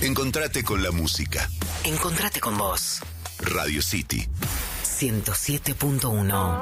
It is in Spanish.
Encontrate con la música. Encontrate con vos. Radio City 107.1